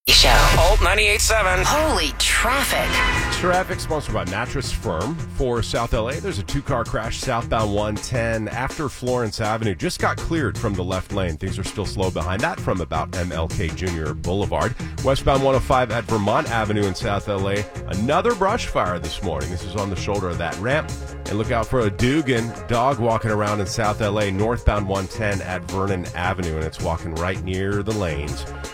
Show. Alt 98.7. Holy traffic. Traffic sponsored by Mattress Firm. For South LA, there's a two-car crash southbound 110 after Florence Avenue. Just got cleared from the left lane. Things are still slow behind that from about MLK Jr. Boulevard. Westbound 105 at Vermont Avenue in South LA. Another brush fire this morning. This is on the shoulder of that ramp. And look out for a Dugan dog walking around in South LA, northbound 110 at Vernon Avenue, and it's walking right near the lanes.